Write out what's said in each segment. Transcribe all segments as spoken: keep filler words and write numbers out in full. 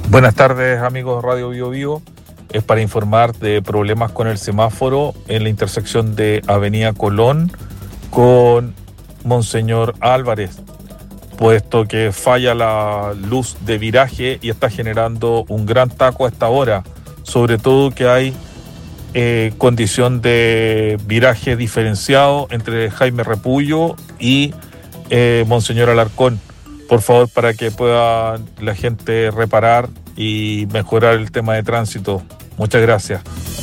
Buenas tardes, amigos de Radio Bio Bio. Es para informar de problemas con el semáforo en la intersección de Avenida Colón con Monseñor Álvarez, puesto que falla la luz de viraje y está generando un gran taco a esta hora, sobre todo que hay eh, condición de viraje diferenciado entre Jaime Repullo y eh, Monseñor Alarcón. Por favor, para que pueda la gente reparar y mejorar el tema de tránsito. Muchas gracias.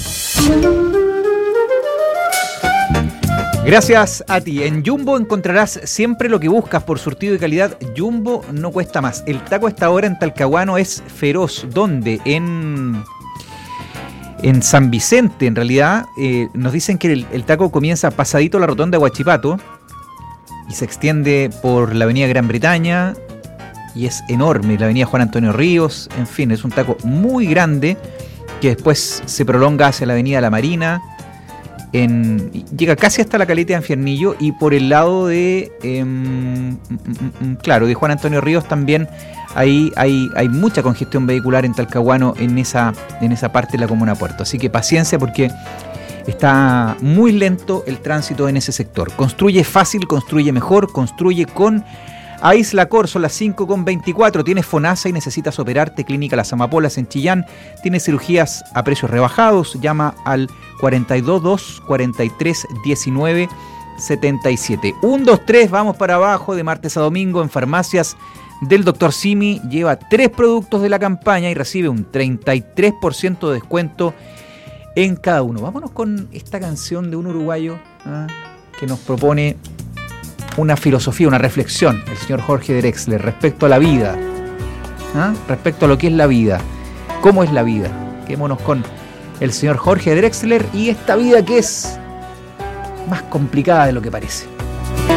Gracias a ti. En Jumbo encontrarás siempre lo que buscas por surtido y calidad. Jumbo no cuesta más. El taco a esta hora en Talcahuano es feroz. ¿Dónde? En, en San Vicente, en realidad. Eh, nos dicen que el, el taco comienza pasadito la rotonda de Huachipato y se extiende por la avenida Gran Bretaña y es enorme, la avenida Juan Antonio Ríos. En fin, es un taco muy grande que después se prolonga hacia la avenida La Marina, en, llega casi hasta la caleta de Anfiernillo, y por el lado de eh, claro, de Juan Antonio Ríos también ahí hay, hay mucha congestión vehicular en Talcahuano en esa, en esa parte de la comuna Puerto. Así que paciencia, porque está muy lento el tránsito en ese sector. Construye fácil, construye mejor, construye con Aislacor. Son las cinco con veinticuatro. Tienes FONASA y necesitas operarte. Clínica Las Amapolas en Chillán. Tienes cirugías a precios rebajados. Llama al cuarenta y dos dos, cuarenta y tres, diecinueve, setenta y siete. uno, dos, tres, vamos para abajo de martes a domingo en farmacias del doctor Simi. Lleva tres productos de la campaña y recibe un treinta y tres por ciento de descuento en cada uno. Vámonos con esta canción de un uruguayo ¿eh? que nos propone una filosofía, una reflexión, el señor Jorge Drexler, respecto a la vida, ¿eh? respecto a lo que es la vida, cómo es la vida. Quedémonos con el señor Jorge Drexler y esta vida que es más complicada de lo que parece.